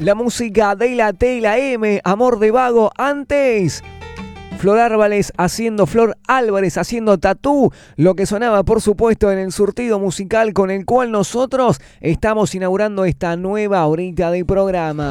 La música de la T y la M, Amor de Vago. Antes, Flor Álvarez haciendo Tatú, lo que sonaba por supuesto en el surtido musical con el cual nosotros estamos inaugurando esta nueva horita de programa.